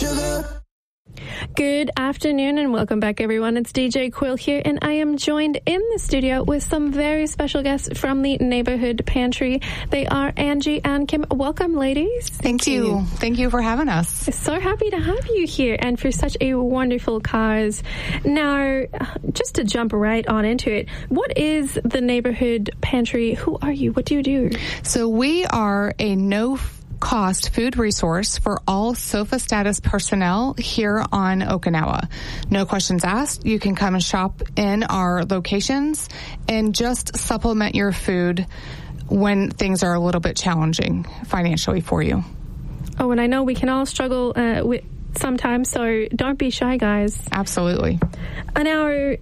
sugar. Good afternoon and welcome back, everyone. It's DJ Quill here, and I am joined in the studio with some very special guests from the Neighborhood Pantry. They are Angie and Kim. Welcome, ladies. Thank you. Thank you for having us. So happy to have you here and for such a wonderful cause. Now, just to jump right on into it, what is the Neighborhood Pantry? Who are you? What do you do? So we are a no-cost food resource for all SOFA status personnel here on Okinawa. No questions asked. You can come and shop in our locations and just supplement your food when things are a little bit challenging financially for you. Oh, and I know we can all struggle with sometimes, so don't be shy, guys. Absolutely. And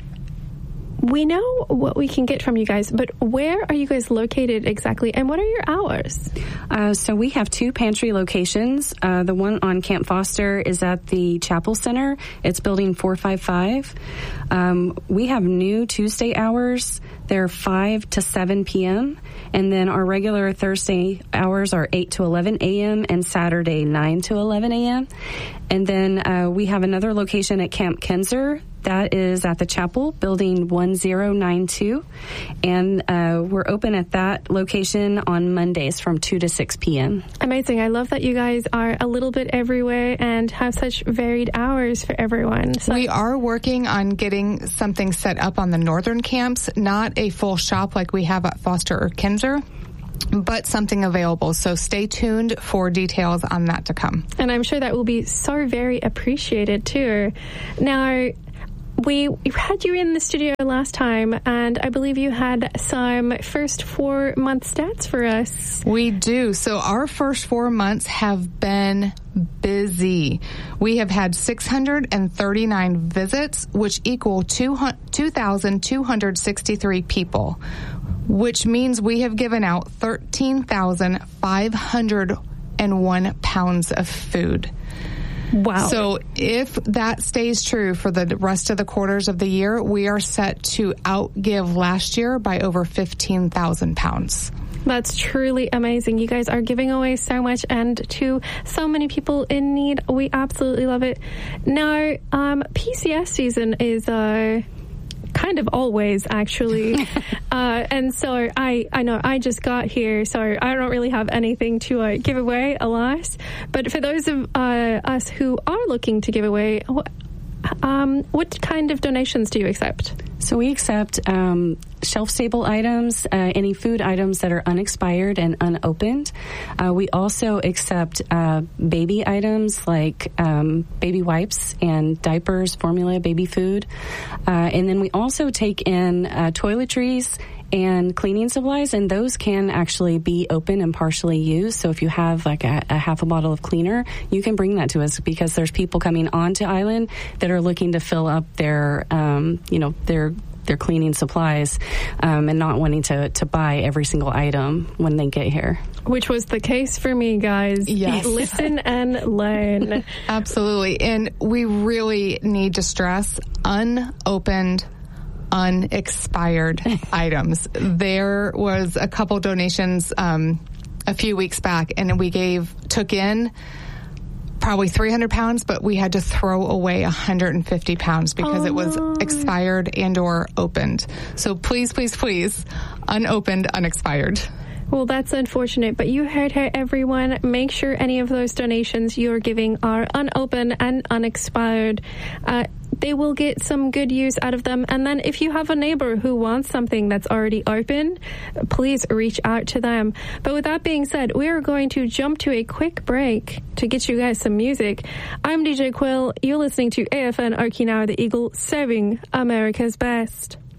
we know what we can get from you guys, but where are you guys located exactly, and what are your hours? So we have two pantry locations. The one on Camp Foster is at the Chapel Center. It's building 455. We have new Tuesday hours. They're 5 to 7 p.m. And then our regular Thursday hours are 8 to 11 a.m. and Saturday 9 to 11 a.m. And then we have another location at Camp Kenzer. That is at the Chapel, building 1092. And we're open at that location on Mondays from 2 to 6 p.m. Amazing. I love that you guys are a little bit everywhere and have such varied hours for everyone. So we are working on getting something set up on the northern camps, not a full shop like we have at Foster or Kenzer, but something available. So stay tuned for details on that to come. And I'm sure that will be so very appreciated too. Now, we had you in the studio last time, and I believe you had some first 4 month stats for us. We do. So our first 4 months have been busy. We have had 639 visits, which equal 2,263 people, which means we have given out 13,501 pounds of food. Wow. So if that stays true for the rest of the quarters of the year, we are set to outgive last year by over 15,000 pounds. That's truly amazing. You guys are giving away so much and to so many people in need. We absolutely love it. Now, PCS season is kind of always, actually. And so I know I just got here, so I don't really have anything to give away, alas. But for those of us who are looking to give away, what kind of donations do you accept? So we accept shelf-stable items, any food items that are unexpired and unopened. We also accept baby items like baby wipes and diapers, formula, baby food. And then we also take in toiletries and cleaning supplies, and those can actually be open and partially used. So if you have like a half a bottle of cleaner, you can bring that to us because there's people coming onto island that are looking to fill up their cleaning supplies and not wanting to buy every single item when they get here. Which was the case for me, guys. Yes. Listen and learn. Absolutely. And we really need to stress unopened, unexpired items. There was a couple donations a few weeks back, and we took in probably 300 pounds, but we had to throw away 150 pounds because it was expired and or opened. So please, please, please, unopened, unexpired. Well, that's unfortunate, but you heard her, everyone. Make sure any of those donations you're giving are unopened and unexpired. They will get some good use out of them. And then if you have a neighbor who wants something that's already open, please reach out to them. But with that being said, we are going to jump to a quick break to get you guys some music. I'm DJ Quill. You're listening to AFN Okinawa The Eagle, serving America's best.